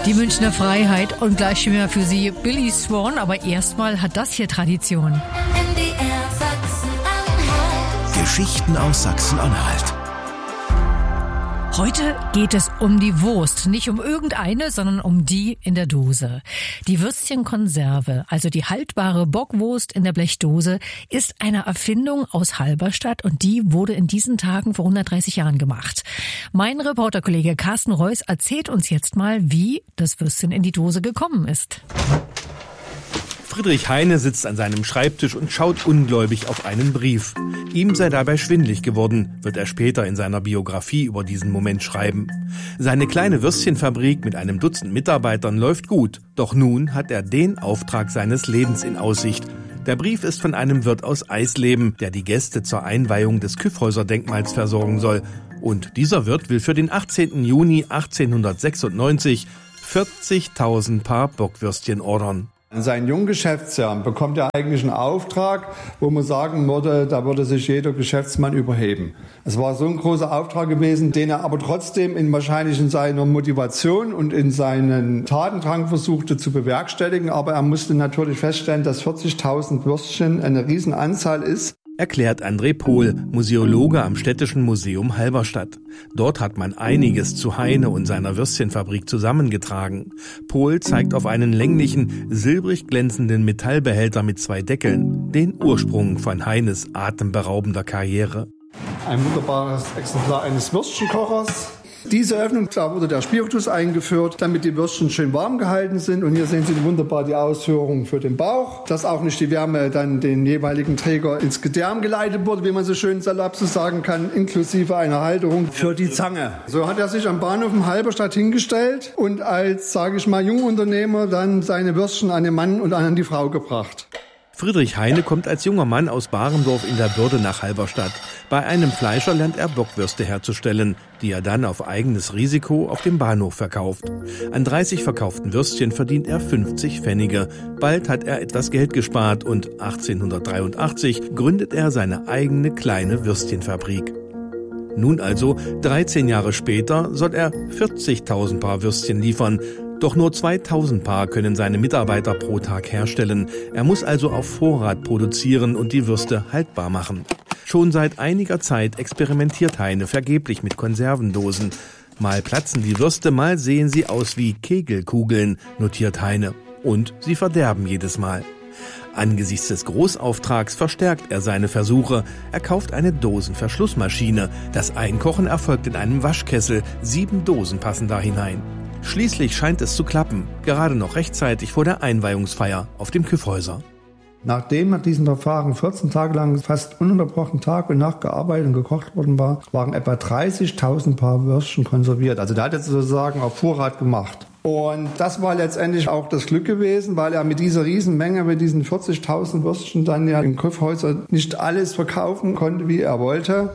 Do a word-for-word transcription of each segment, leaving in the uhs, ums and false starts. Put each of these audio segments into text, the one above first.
Die Münchner Freiheit und gleich schon wieder für Sie Billy Swan, aber erstmal hat das hier Tradition. M D R Sachsen-Anhalt. Geschichten aus Sachsen-Anhalt. Heute geht es um die Wurst. Nicht um irgendeine, sondern um die in der Dose. Die Würstchenkonserve, also die haltbare Bockwurst in der Blechdose, ist eine Erfindung aus Halberstadt und die wurde in diesen Tagen vor hundertdreißig Jahren gemacht. Mein Reporterkollege Carsten Reuss erzählt uns jetzt mal, wie das Würstchen in die Dose gekommen ist. Friedrich Heine sitzt an seinem Schreibtisch und schaut ungläubig auf einen Brief. Ihm sei dabei schwindlig geworden, wird er später in seiner Biografie über diesen Moment schreiben. Seine kleine Würstchenfabrik mit einem Dutzend Mitarbeitern läuft gut, doch nun hat er den Auftrag seines Lebens in Aussicht. Der Brief ist von einem Wirt aus Eisleben, der die Gäste zur Einweihung des Kyffhäuser-Denkmals versorgen soll. Und dieser Wirt will für den achtzehnten Juni achtzehnhundertsechsundneunzig vierzigtausend Paar Bockwürstchen ordern. In seinem jungen Geschäftsjahr bekommt er eigentlich einen Auftrag, wo man sagen würde, da würde sich jeder Geschäftsmann überheben. Es war so ein großer Auftrag gewesen, den er aber trotzdem in wahrscheinlich in seiner Motivation und in seinen Tatendrang versuchte zu bewerkstelligen. Aber er musste natürlich feststellen, dass vierzigtausend Würstchen eine Riesenanzahl ist. Erklärt André Pohl, Museologe am Städtischen Museum Halberstadt. Dort hat man einiges zu Heine und seiner Würstchenfabrik zusammengetragen. Pohl zeigt auf einen länglichen, silbrig glänzenden Metallbehälter mit zwei Deckeln, den Ursprung von Heines atemberaubender Karriere. Ein wunderbares Exemplar eines Würstchenkochers. Diese Öffnung, da wurde der Spiritus eingeführt, damit die Würstchen schön warm gehalten sind. Und hier sehen Sie wunderbar die Ausführung für den Bauch, dass auch nicht die Wärme dann den jeweiligen Träger ins Gedärm geleitet wurde, wie man so schön salopp so sagen kann, inklusive einer Halterung für die Zange. So hat er sich am Bahnhof in Halberstadt hingestellt und als, sage ich mal, Jungunternehmer dann seine Würstchen an den Mann und an die Frau gebracht. Friedrich Heine kommt als junger Mann aus Barendorf in der Börde nach Halberstadt. Bei einem Fleischer lernt er Bockwürste herzustellen, die er dann auf eigenes Risiko auf dem Bahnhof verkauft. An dreißig verkauften Würstchen verdient er fünfzig Pfennige. Bald hat er etwas Geld gespart und achtzehnhundertdreiundachtzig gründet er seine eigene kleine Würstchenfabrik. Nun also, dreizehn Jahre später, soll er vierzigtausend Paar Würstchen liefern. Doch nur zweitausend Paar können seine Mitarbeiter pro Tag herstellen. Er muss also auf Vorrat produzieren und die Würste haltbar machen. Schon seit einiger Zeit experimentiert Heine vergeblich mit Konservendosen. Mal platzen die Würste, mal sehen sie aus wie Kegelkugeln, notiert Heine. Und sie verderben jedes Mal. Angesichts des Großauftrags verstärkt er seine Versuche. Er kauft eine Dosenverschlussmaschine. Das Einkochen erfolgt in einem Waschkessel. Sieben Dosen passen da hinein. Schließlich scheint es zu klappen, gerade noch rechtzeitig vor der Einweihungsfeier auf dem Kyffhäuser. Nachdem nach diesem Verfahren vierzehn Tage lang fast ununterbrochen Tag und Nacht gearbeitet und gekocht worden war, waren etwa dreißigtausend Paar Würstchen konserviert. Also der hat jetzt sozusagen auf Vorrat gemacht. Und das war letztendlich auch das Glück gewesen, weil er mit dieser Riesenmenge, mit diesen vierzigtausend Würstchen dann ja im Kyffhäuser nicht alles verkaufen konnte, wie er wollte.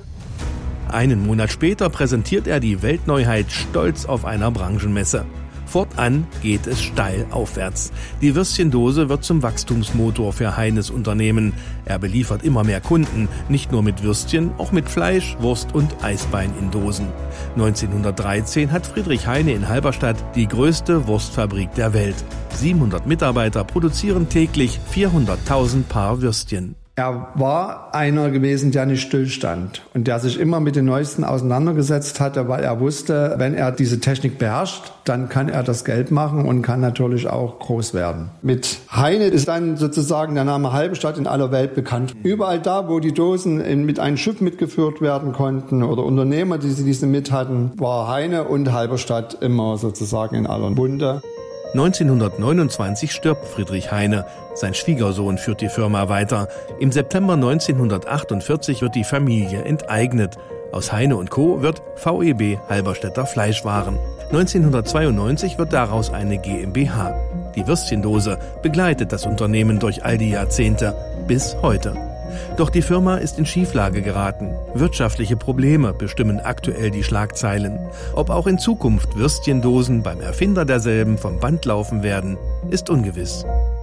Einen Monat später präsentiert er die Weltneuheit stolz auf einer Branchenmesse. Fortan geht es steil aufwärts. Die Würstchendose wird zum Wachstumsmotor für Heines Unternehmen. Er beliefert immer mehr Kunden, nicht nur mit Würstchen, auch mit Fleisch, Wurst und Eisbein in Dosen. neunzehnhundertdreizehn hat Friedrich Heine in Halberstadt die größte Wurstfabrik der Welt. siebenhundert Mitarbeiter produzieren täglich vierhunderttausend Paar Würstchen. Er war einer gewesen, der nicht stillstand und der sich immer mit den Neuesten auseinandergesetzt hatte, weil er wusste, wenn er diese Technik beherrscht, dann kann er das Geld machen und kann natürlich auch groß werden. Mit Heine ist dann sozusagen der Name Halberstadt in aller Welt bekannt. Überall da, wo die Dosen in, mit einem Schiff mitgeführt werden konnten oder Unternehmer, die diese mit hatten, war Heine und Halberstadt immer sozusagen in aller Munde. neunzehnhundertneunundzwanzig stirbt Friedrich Heine. Sein Schwiegersohn führt die Firma weiter. Im September neunzehnhundertachtundvierzig wird die Familie enteignet. Aus Heine und Co. wird V E B Halberstädter Fleischwaren. neunzehnhundertzweiundneunzig wird daraus eine GmbH. Die Würstchendose begleitet das Unternehmen durch all die Jahrzehnte bis heute. Doch die Firma ist in Schieflage geraten. Wirtschaftliche Probleme bestimmen aktuell die Schlagzeilen. Ob auch in Zukunft Würstchendosen beim Erfinder derselben vom Band laufen werden, ist ungewiss.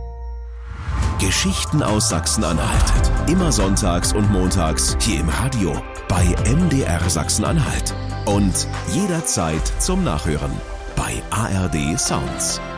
Geschichten aus Sachsen-Anhalt. Immer sonntags und montags hier im Radio bei M D R Sachsen-Anhalt. Und jederzeit zum Nachhören. bei A R D Sounds.